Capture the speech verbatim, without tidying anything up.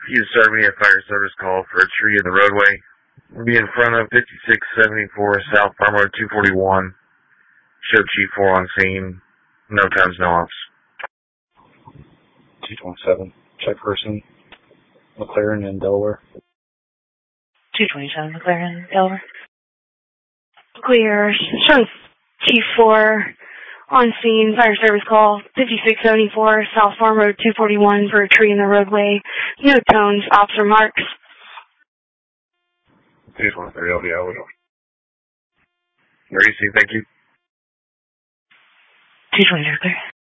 you serve me a fire service call for a tree in the roadway. We'll be in front of fifty-six seventy-four South Farm Road two forty-one. Show Chief four on scene. No times, no ops. two twenty-seven. Check person. McLaren in Delaware. two twenty-seven McLaren, Delaware. Clear. Show Chief four on scene. Fire service call. fifty-six seventy-four South Farm Road two forty-one for a tree in the roadway. No tones, ops, or marks. two twenty-three L B O. Gracie, thank you. two twenty-three clear.